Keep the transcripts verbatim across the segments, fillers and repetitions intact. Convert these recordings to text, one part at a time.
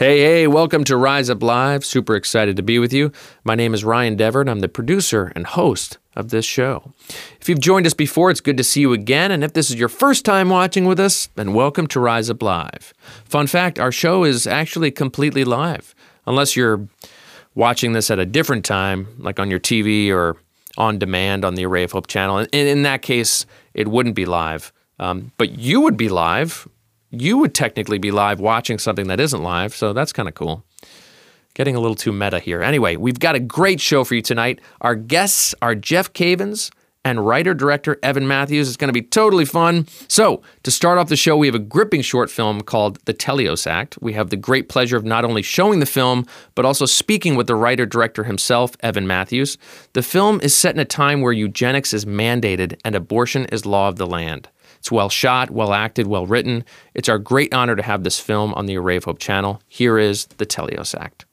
Hey, hey, welcome to Rise Up Live. Super excited to be with you. My name is Ryan Dever, and I'm the producer and host of this show. If you've joined us before, it's good to see you again, and if this is your first time watching with us, then welcome to Rise Up Live. Fun fact, our show is actually completely live, unless you're watching this at a different time, like on your T V or on demand on the Array of Hope channel. And in that case, it wouldn't be live, um, but you would be live. You would technically be live watching something that isn't live, so that's kind of cool. Getting a little too meta here. Anyway, we've got a great show for you tonight. Our guests are Jeff Cavins and writer-director Evan Matthews. It's going to be totally fun. So, to start off the show, we have a gripping short film called The Teleos Act. We have the great pleasure of not only showing the film, but also speaking with the writer-director himself, Evan Matthews. The film is set in a time where eugenics is mandated and abortion is law of the land. It's well shot, well acted, well written. It's our great honor to have this film on the Array of Hope channel. Here is The Teleos Act.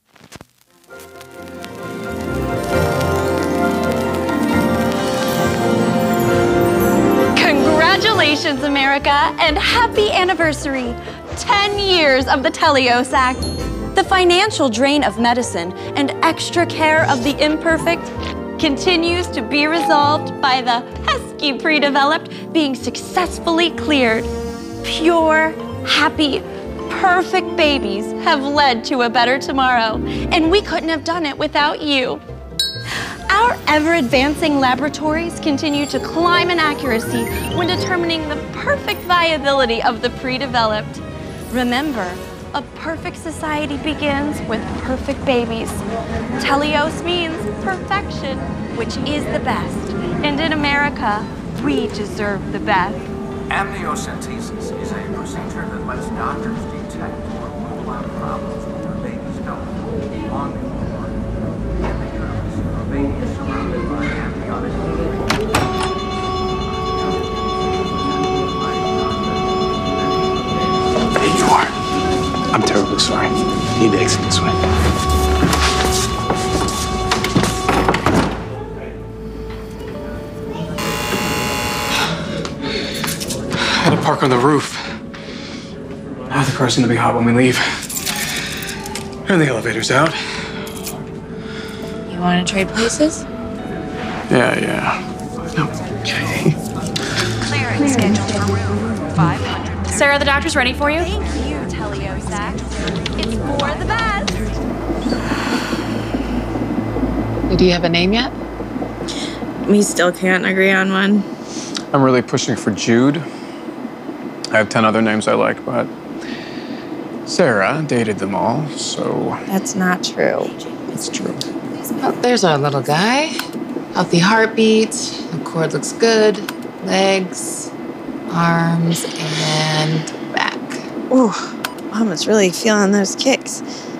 Congratulations, America, and happy anniversary. Ten years of the Teleos Act. The financial drain of medicine and extra care of the imperfect continues to be resolved by the pesky pre-developed being successfully cleared. Pure, happy, perfect babies have led to a better tomorrow, and we couldn't have done it without you. Our ever-advancing laboratories continue to climb in accuracy when determining the perfect viability of the pre-developed. Remember, a perfect society begins with perfect babies. Teleos means perfection, which is the best. And in America, we deserve the best. Amniocentesis is a procedure that lets doctors detect or rule out problems with their baby's health long before in the uterus. A baby is surrounded by amniotic fluid. There you are. I'm terribly sorry. Need to exit this way. I had to park on the roof. Oh, the car's gonna be hot when we leave. And the elevator's out. You want to trade places? Yeah, yeah. Okay. Clearing scheduled for room five hundred. Sarah, the doctor's ready for you. Thank you, Teleos Act. It's for the best. Do you have a name yet? We still can't agree on one. I'm really pushing for Jude. I have ten other names I like, but Sarah dated them all, so... That's not true. It's true. Oh, there's our little guy. Healthy heartbeat. The cord looks good. Legs, arms, and back. Ooh, Mom is really feeling those kicks.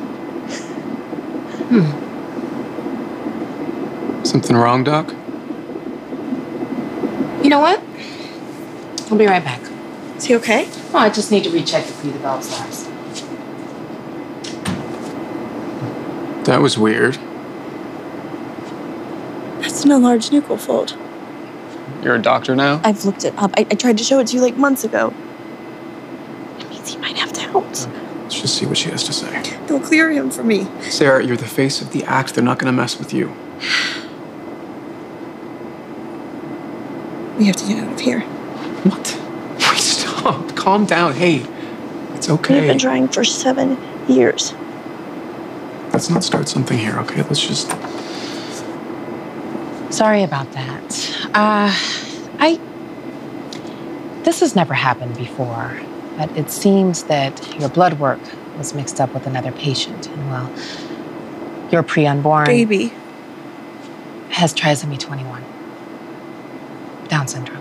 Hmm. Something wrong, Doc? You know what? I'll be right back. Is he okay? Oh, I just need to recheck the pre-developed labs. That was weird. That's an enlarged nuchal fold. You're a doctor now? I've looked it up. I, I tried to show it to you like months ago. It means he might have doubts. Let's just see what she has to say. They'll clear him for me. Sarah, you're the face of the act. They're not going to mess with you. We have to get out of here. What? Wait, stop. Calm down. Hey, it's okay. We've been trying for seven years. Let's not start something here, okay? Let's just... Sorry about that. Uh, I... This has never happened before, but it seems that your blood work was mixed up with another patient. And, well, your pre-unborn... Baby. ...has trisomy twenty-one. Down syndrome.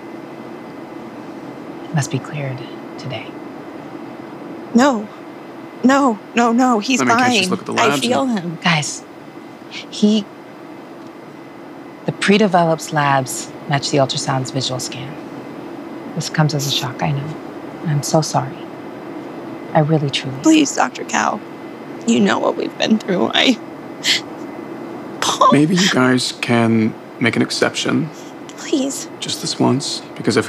It must be cleared today. No. No, no, no. He's I mean, fine. can't you just look at the labs I feel and- him. Guys, he... The pre-developed labs match the ultrasound's visual scan. This comes as a shock, I know. And I'm so sorry. I really, truly... Please, Doctor Cow. You know what we've been through. I... Paul, Maybe you guys can make an exception. please. Just this once, because if